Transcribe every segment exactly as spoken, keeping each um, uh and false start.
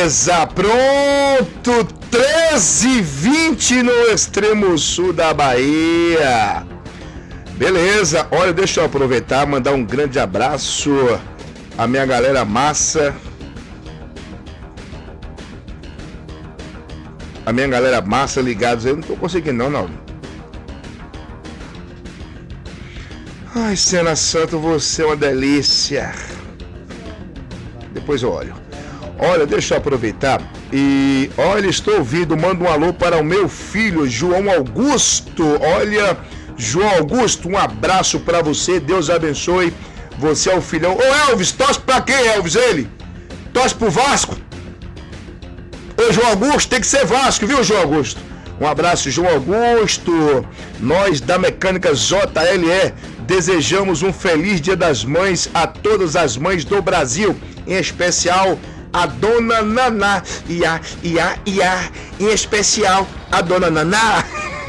Beleza, pronto, treze e vinte no extremo sul da Bahia. Beleza, olha, deixa eu aproveitar, mandar um grande abraço à minha galera massa. A minha galera massa ligados, eu não tô conseguindo não, não. Ai, Cena Santo, você é uma delícia. Depois eu olho. Olha, deixa eu aproveitar e, olha, estou ouvindo, manda um alô para o meu filho, João Augusto. Olha, João Augusto, um abraço para você, Deus abençoe. Você é o filhão. Ô Elvis, torce pra quem, Elvis? Ele? Torce pro Vasco? Ô João Augusto, tem que ser Vasco, viu, João Augusto? Um abraço, João Augusto. Nós da Mecânica J L E desejamos um feliz Dia das Mães a todas as mães do Brasil, em especial a Dona Naná. Ia, ia, ia, em especial a Dona Naná.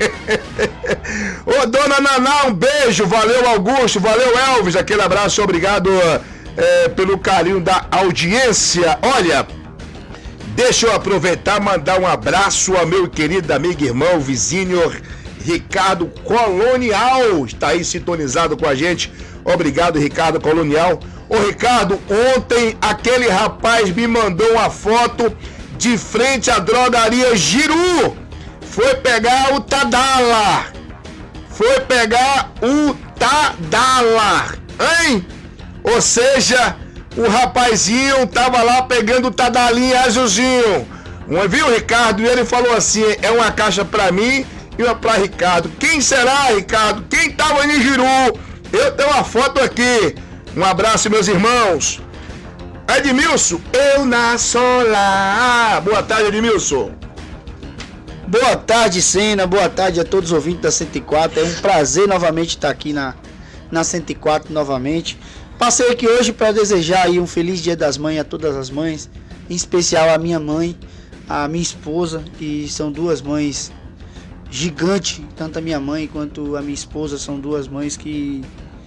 Ô Dona Naná, um beijo, valeu Augusto, valeu Elvis, aquele abraço, obrigado é, pelo carinho da audiência. Olha, deixa eu aproveitar e mandar um abraço ao meu querido amigo, irmão, vizinho Ricardo Colonial, está aí sintonizado com a gente. Obrigado, Ricardo Colonial. Ô Ricardo, ontem aquele rapaz me mandou uma foto de frente à drogaria Giru. Foi pegar o Tadala. Foi pegar o Tadala. Hein? Ou seja, o rapazinho tava lá pegando o Tadalinho azulzinho. Um, viu, Ricardo? E ele falou assim, é uma caixa pra mim e uma pra Ricardo. Quem será, Ricardo? Quem tava em Giru? Eu tenho uma foto aqui. Um abraço, meus irmãos. Edmilson, eu na solar. Boa tarde, Edmilson. Boa tarde, Sena. Boa tarde a todos os ouvintes da cento e quatro. É um prazer novamente estar aqui na, na cento e quatro novamente. Passei aqui hoje para desejar aí um feliz Dia das Mães a todas as mães, em especial a minha mãe, a minha esposa, que são duas mães gigantes, tanto a minha mãe quanto a minha esposa são duas mães que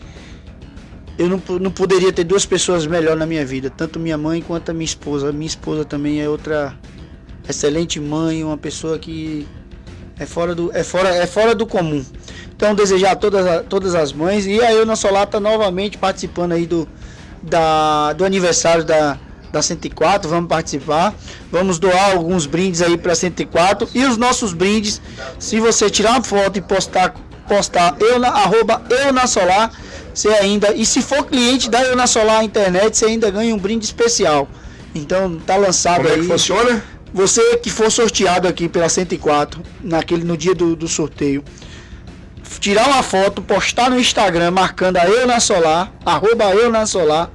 eu não, não poderia ter duas pessoas melhor na minha vida, tanto minha mãe quanto a minha esposa. A minha esposa também é outra excelente mãe, uma pessoa que é fora do, é fora, é fora do comum. Então, desejar a todas, todas as mães. E a Euna Solar está novamente participando aí do, da, do aniversário da, da cento e quatro. Vamos participar. Vamos doar alguns brindes aí para cento e quatro. E os nossos brindes, se você tirar uma foto e postar, postar Euna, arroba Euna Solar, você ainda... E se for cliente da Euna Solar Internet, você ainda ganha um brinde especial. Então, tá lançado. Como aí. Como é que funciona? Você que for sorteado aqui pela cento e quatro, naquele, no dia do, do sorteio, tirar uma foto, postar no Instagram marcando a Euna Solar, arroba Euna Solar.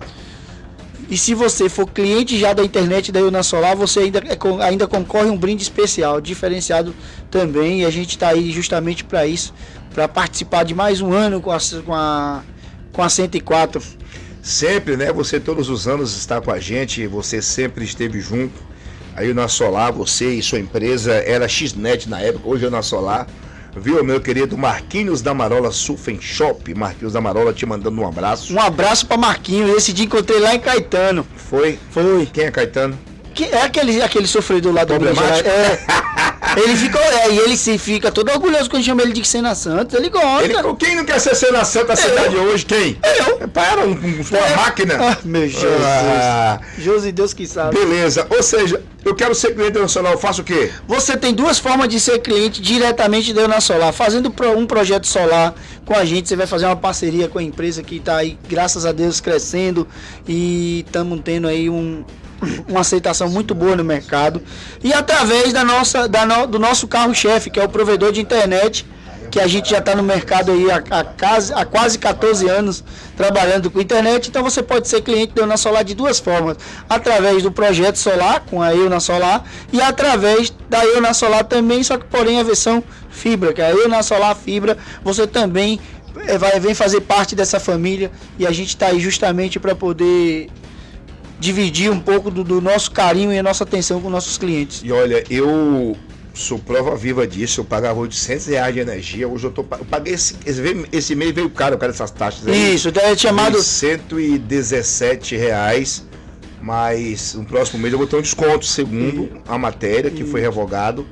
E se você for cliente já da internet da Euna Solar, você ainda, é, ainda concorre um brinde especial, diferenciado também. E a gente está aí justamente para isso, para participar de mais um ano com a, com a, com a cento e quatro. Sempre, né? Você todos os anos está com a gente, você sempre esteve junto. A Euna Solar, você e sua empresa, era X-Net na época, hoje é Euna Solar. Viu, meu querido Marquinhos da Marola Surfen Shop. Marquinhos da Marola te mandando um abraço. Um abraço para Marquinhos. Esse dia encontrei lá em Caetano. Foi? Foi. Quem é Caetano? Que é aquele, aquele sofredor lá do Problemático? É. Ele ficou, é, e ele se fica todo orgulhoso quando chama ele de Cena Santos. Ele gosta. Ele, quem não quer ser Cena Santa na cidade hoje? Quem? Eu. Para, um, uma é. máquina. Ah, meu Jesus. Ah. Jesus, Deus que sabe. Beleza. Ou seja, eu quero ser cliente da Euna Solar, eu faço o quê? Você tem duas formas de ser cliente diretamente da Euna Solar. Fazendo um projeto solar com a gente, você vai fazer uma parceria com a empresa que está aí, graças a Deus, crescendo. E estamos tendo aí um... uma aceitação muito boa no mercado, e através da nossa, da no, do nosso carro-chefe, que é o provedor de internet, que a gente já está no mercado aí há, há, há quase quatorze anos trabalhando com internet. Então você pode ser cliente da Euna Solar de duas formas: através do projeto solar com a Euna Solar, e através da Euna Solar também, só que porém a versão fibra, que é a Euna Solar Fibra. Você também vai, vem fazer parte dessa família, e a gente está aí justamente para poder dividir um pouco do, do nosso carinho e a nossa atenção com nossos clientes. E olha, eu sou prova viva disso. Eu pagava oitocentos reais de energia, hoje eu tô eu paguei esse, esse, esse mês veio caro, eu quero essas taxas aí. Isso, é chamado cento e dezessete reais Mas no próximo mês eu vou ter um desconto, segundo e... a matéria, que e... foi revogado.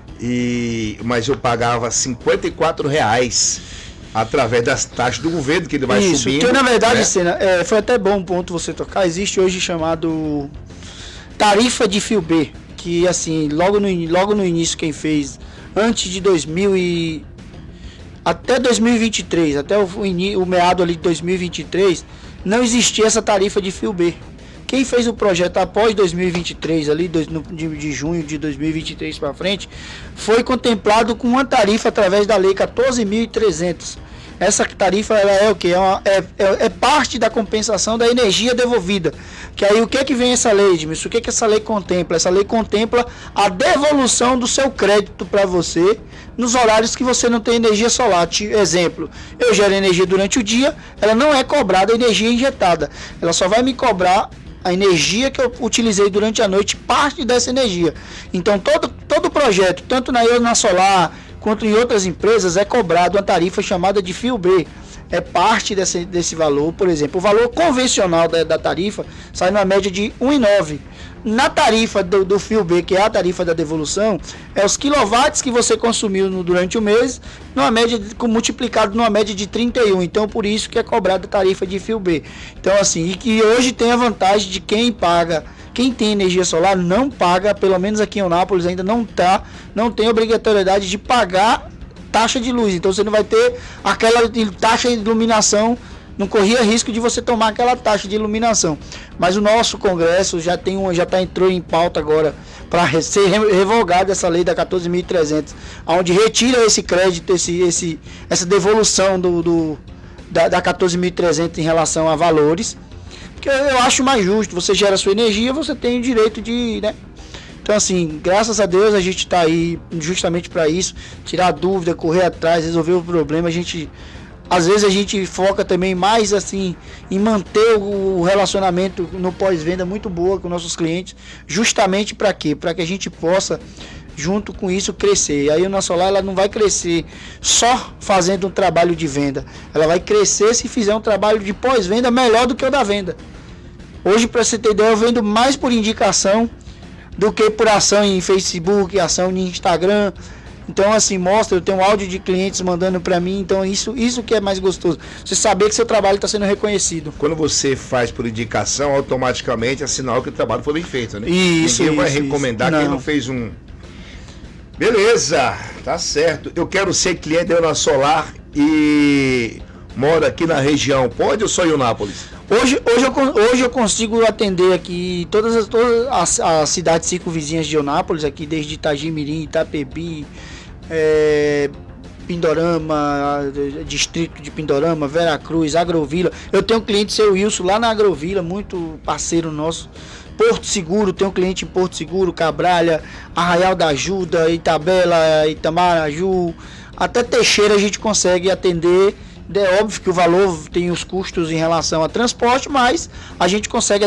E... Mas eu pagava cinquenta e quatro reais através das taxas do governo, que ele vai Isso, subindo. Isso, na verdade, né? Senna, é, foi até bom um ponto você tocar. Existe hoje chamado tarifa de fio B, que assim, logo no, logo no início quem fez, antes de dois mil e... até dois mil e vinte e três, até o, o meado ali de dois mil e vinte e três, não existia essa tarifa de fio B. Quem fez o projeto após dois mil e vinte e três, ali de, de junho de dois mil e vinte e três para frente, foi contemplado com uma tarifa através da lei quatorze mil e trezentos. Essa tarifa ela é o que? É, é, é, é parte da compensação da energia devolvida. Que aí o que é que vem essa lei, Edmilson? O que é que essa lei contempla? Essa lei contempla a devolução do seu crédito para você nos horários que você não tem energia solar. Exemplo, eu gero energia durante o dia, ela não é cobrada a energia injetada. Ela só vai me cobrar a energia que eu utilizei durante a noite, parte dessa energia. Então todo, todo projeto, tanto na Eu na Solar, quanto em outras empresas, é cobrado uma tarifa chamada de fio B. É parte desse, desse valor. Por exemplo, o valor convencional da, da tarifa sai numa média de um vírgula nove. Na tarifa do, do fio B, que é a tarifa da devolução, é os quilowatts que você consumiu no, durante o mês, numa média de, multiplicado numa média de trinta e um. Então, por isso que é cobrada a tarifa de fio B. Então, assim, e que hoje tem a vantagem de quem paga, quem tem energia solar não paga, pelo menos aqui em Eunápolis ainda não tá, não tem obrigatoriedade de pagar taxa de luz. Então, você não vai ter aquela taxa de iluminação. Não corria risco de você tomar aquela taxa de iluminação. Mas o nosso Congresso já tem um, já tá, entrou em pauta agora para ser revogada essa lei da quatorze mil e trezentos, onde retira esse crédito, esse, esse, essa devolução do, do, da, da quatorze mil e trezentos em relação a valores. Porque eu acho mais justo. Você gera sua energia, você tem o direito de... né? Então, assim, graças a Deus a gente está aí justamente para isso. Tirar dúvida, correr atrás, resolver o problema. A gente... Às vezes a gente foca também mais assim em manter o relacionamento no pós-venda muito boa com nossos clientes, justamente para quê? Para que a gente possa, junto com isso, crescer. E aí a Na Solar ela não vai crescer só fazendo um trabalho de venda, ela vai crescer se fizer um trabalho de pós-venda melhor do que o da venda. Hoje, para você ter ideia, eu vendo mais por indicação do que por ação em Facebook, ação em Instagram. Então, assim, mostra, eu tenho um áudio de clientes mandando para mim, então isso, isso que é mais gostoso. Você saber que seu trabalho está sendo reconhecido. Quando você faz por indicação, automaticamente é sinal que o trabalho foi bem feito, né? Isso, Ninguém vai isso, recomendar isso. quem Não. não fez um... Beleza, tá certo. Eu quero ser cliente da Na Solar e moro aqui na região. Pode ou só em Eunápolis? Hoje, hoje, eu, hoje eu consigo atender aqui todas as, todas as, as cidades circunvizinhas de Eunápolis, aqui desde Itagimirim, Itapebi, é, Pindorama, distrito de Pindorama, Veracruz, Agrovila. Eu tenho um cliente, seu Wilson, lá na Agrovila, muito parceiro nosso. Porto Seguro, tem um cliente em Porto Seguro, Cabralha, Arraial da Ajuda, Itabela, Itamaraju, até Teixeira a gente consegue atender. É óbvio que o valor tem os custos em relação a transporte, mas a gente consegue